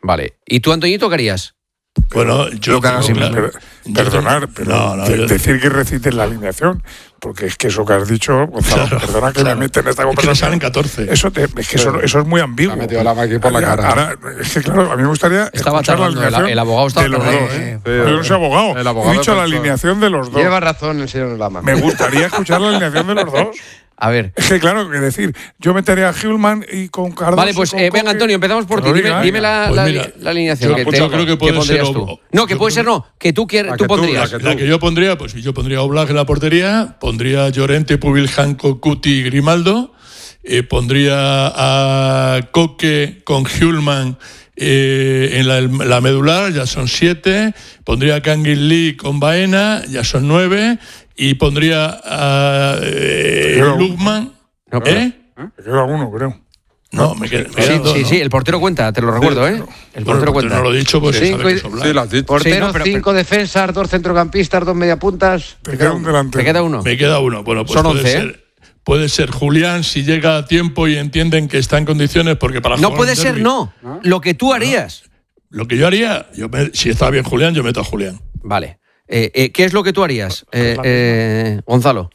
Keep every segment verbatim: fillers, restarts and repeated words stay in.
Vale. ¿Y tú, Antoñito, qué harías? Bueno, yo... Claro, creo, claro, Perdonar, pero no, no, de, yo, decir que recites la alineación, porque es que eso que has dicho, Gonzalo, claro, perdona que claro. me mete en esta Es que le conversación. salen catorce. Eso, te, es que eso, eso es muy ambiguo. Ha metido la máquina por la cara. Ahora, es que claro, a mí me gustaría Estaba escuchar la tardando, el- alineación el abogado estaba de los tardando, dos. ¿eh? Yo no soy abogado. El abogado He dicho la pensó. alineación de los dos. Lleva razón el señor Lama. Me gustaría escuchar la alineación de los dos. A ver. Es que claro, que decir, yo metería a Hillman y con Cardoso. Vale, pues con eh, venga, Coque. Antonio, empezamos por Que ti. lo Dime, diga, dime venga. la, Pues la, mira, la alineación. yo- que yo te- creo que puede ¿qué pondrías ser tú? o- No, que yo puede ser creo- no. Que tú, quieres, La tú que tú, pondrías. la que La que yo pondría, pues yo pondría a Oblak en la portería, pondría a Llorente, Pubil, Janco, Cuti y Grimaldo, eh, pondría a Coque con Hjulman eh, en la, la medular, ya son siete, pondría a Kangin Lee con Baena, ya son nueve, y pondría a eh, Pero- Lukman. No, pero- ¿Eh? Me queda uno, creo. No, me queda, me Sí, quedan dos, sí, ¿no? sí, el portero cuenta, te lo recuerdo, ¿eh? El Bueno, portero el portero cuenta. no lo he dicho, pues Cinco sabe que y- es Oblak. Sí, lo has dicho. Portero, Sí, no, pero- cinco defensas, dos centrocampistas, dos mediapuntas. Te queda un delantero. Te queda uno. Me queda uno. Bueno, pues Son puede once, ser. ¿eh? Puede ser Julián si llega a tiempo y entienden que está en condiciones, porque para No jugar puede un ser, derbi- no. Lo que tú harías. Lo que yo haría, yo me- si está bien Julián, yo meto a Julián. Vale. Eh, eh, ¿Qué es lo que tú harías, eh, eh, Gonzalo?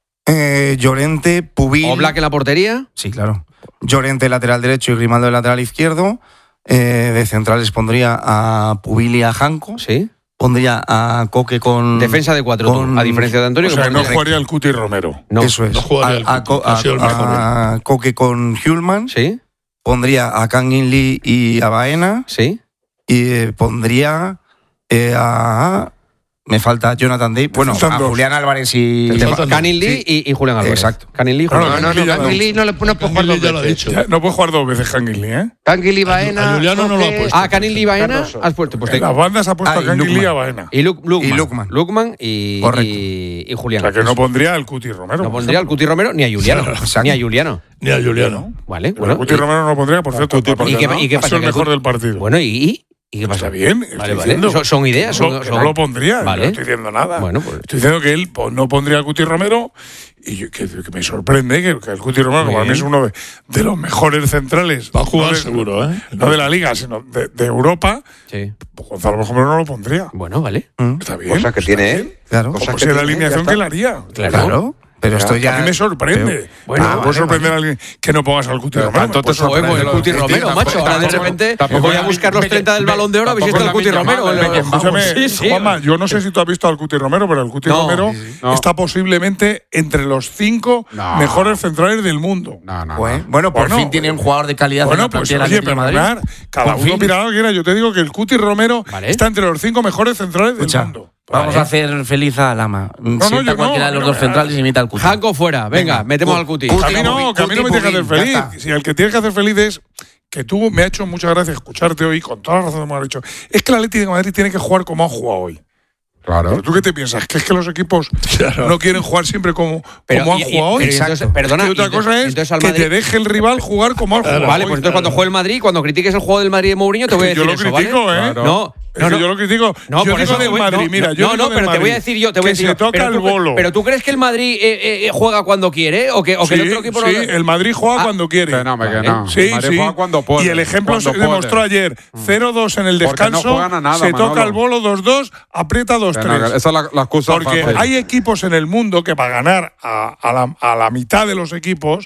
Eh, Llorente, Pubil. ¿Oblak en la portería? Sí, claro. Llorente lateral derecho y Grimaldo de lateral izquierdo. Eh, de centrales pondría a Pubil y a Janco. Sí. Pondría a Coque con... Defensa de cuatro, tú, con- a diferencia de Antonio. O que sea, no pondría- jugaría el Cuti Romero. No. Eso es. No jugaría a, el a, Cuti, a- ha sido el mejor, a Coque con Hjulman. Sí, Pondría a Kangin Lee y a Baena. sí. Y eh, pondría eh, a... Me falta Jonathan Day. Bueno, faltan a dos. Julián Álvarez y... Te Te faltan fa- Canin dos. Lee y, y Julián Álvarez. Exacto. Canin Lee y Claro, Julián No, Álvarez. no, no, Kangin Kangin Lee no le no puede jugar Kangin Lee dos ya lo ha veces. dicho. Ya, no puede jugar dos veces Kangin Lee, ¿eh? Kangin Lee, Baena. A Juliano no lo ha Coque, puesto. Ah, Canin Lee y Baena Cardoso. has puesto. Pues En te- las bandas ha puesto Ah, a y Kangin Lee y a Lukman. Baena. Y Lu- Lukman. Y Lukman. Lukman y, Correcto. y, y Julián. O sea, que no pondría al Cuti Romero. No por pondría al ejemplo. Cuti Romero ni a Juliano. Exacto. Ni a Juliano. Ni a Juliano. Vale, Pero bueno. el Cuti y- Romero no lo pondría, por cierto. Cuti, ¿por ¿Y qué, no? y qué Ha pasa? sido el Que mejor Cuti- del partido. Bueno, ¿y, y qué pasa? Está bien. Vale, estoy vale. diciendo. Son, son ideas. No, Son, que son- no lo pondría, Vale. no estoy diciendo nada. Bueno, pues- Estoy diciendo que él pues, no pondría al Cuti Romero y yo- que, que me sorprende que, que el Cuti Romero, que Muy para mí bien. es uno de, de los mejores centrales. Va a jugar no de- seguro, ¿eh? No de la Liga, sino de, de Europa. Sí. Pues Gonzalo, por ejemplo, no lo pondría. Bueno, vale. Está bien. Cosas que está tiene, bien. ¿eh? Claro. Cosas Como que si la tiene, alineación ya está. que él haría. Claro. Pero esto ya... A mí me sorprende. Bueno, me vale, puede sorprender vale. a alguien que no pongas al Cuti Pero Romero. tanto me puede te sorprende Joder, pues el lo de Cuti Cuti, Romero, tampoco- macho. Ahora de tampoco- repente tampoco- voy a buscar los Ve- treinta del ve- Balón de Oro. ¿Habéis visto tampoco el Cuti la Romero? Villamala, Lo- ve- Escúchame, Sí, sí. Juanma, yo no sé si tú has visto al Cuti Romero, pero el Cuti No. Romero No. está posiblemente entre los cinco No. mejores centrales del mundo. No, no, bueno, bueno, por Bueno, fin tiene un jugador de calidad en Bueno, la pues plantilla oye, del Atlético de Madrid. perdonar, cada Por uno fin. mira lo que quiera. Yo te digo que el Cuti Romero Vale. está entre los cinco mejores centrales del Escucha, mundo. vamos Vale. a hacer feliz a Lama. no, Sienta yo cualquiera no, de los no, dos no, centrales y imita al Cuti. Janco fuera. Venga, Venga, metemos Cu- al Cuti. Cuti. A mí no, que a mí no me tienes que hacer Cuti, feliz. ya está. Si el que tienes que hacer feliz es que tú me ha hecho mucha gracia escucharte hoy, con toda la razón que me has dicho. Es que el Atlético de Madrid tiene que jugar como ha jugado hoy. Claro. ¿Pero tú qué te piensas? ¿Que es que los equipos Claro. no quieren jugar siempre como, Pero, como han y- y- jugado hoy? pero entonces, Exacto. perdona, Es que otra y entonces- cosa es entonces al que Madrid- te deje el rival jugar como ha jugado Claro. Vale, hoy. pues entonces cuando juegue el Madrid, cuando critiques el juego del Madrid de Mourinho, te voy a Es que decir yo lo eso, critico, ¿vale? ¿eh? No, Es no, que no. yo lo critico. No, yo por digo eso te del voy- Madrid, no, mira, no, yo no, digo no, del pero te voy a Madrid, decir yo, te voy a que decir se yo, toca pero el tú- bolo. Pero tú crees que el Madrid eh, eh, juega cuando quiere o que, o que Sí, el otro equipo sí, no. el Madrid juega Ah, cuando quiere. Que no, que Vale. no. Sí, Madrid sí. juega cuando puede. Y el ejemplo cuando se demostró puede. ayer. cero dos en el Porque no descanso. juegan a nada, se toca Manolo. el bolo dos dos, aprieta dos Que no, tres. que esa es la, la excusa Porque fácil. hay equipos en el mundo que para ganar a, a la, a la mitad de los equipos,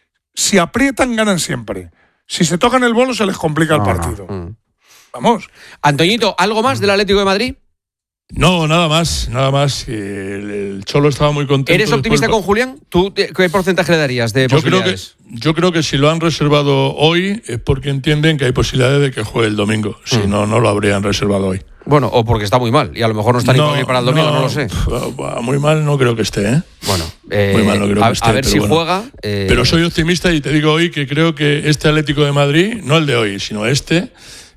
si aprietan, ganan siempre. Si se tocan el bolo, se les complica el No, no. partido. Mm. Vamos. Antoñito, ¿algo más del Atlético de Madrid? No, nada más, nada más. El, el Cholo estaba muy contento. ¿Eres después optimista del- con Julián? ¿Tú te- qué porcentaje le darías de Yo creo, que, posibilidades? yo creo que si lo han reservado hoy es porque entienden que hay posibilidades de que juegue el domingo. Si Mm. no, no lo habrían reservado hoy. Bueno, o porque está muy mal y a lo mejor no está ni para ir para el domingo, no, lo sé. pf, Muy mal no creo que esté, ¿eh? Bueno, eh, Muy mal no creo a, que esté, a ver pero si bueno. juega. eh, Pero soy optimista y te digo hoy que creo que este Atlético de Madrid, no el de hoy, sino este,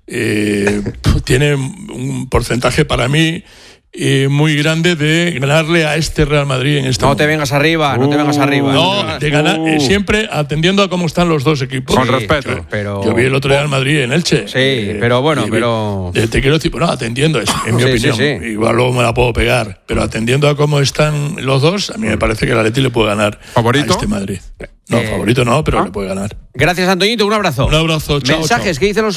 eh, tiene un porcentaje para mí eh, muy grande de ganarle a este Real Madrid en este No momento. te vengas arriba, no te vengas arriba. No, de ganar, eh, siempre atendiendo a cómo están los dos equipos. Con Sí, respeto. pero- Yo vi el otro día al Madrid en Elche. Sí, pero bueno, y vi- pero- eh, Te quiero decir, bueno, atendiendo, es, en mi Sí, opinión. sí, sí. Igual luego me la puedo pegar, pero atendiendo a cómo están los dos, a mí me parece que el Atleti le puede ganar ¿Favorito? a este Madrid. No, Eh, favorito no, pero ¿ah? le puede ganar. Gracias, Antoñito, un abrazo. Un abrazo, chao, Mensajes, chao. ¿qué dicen los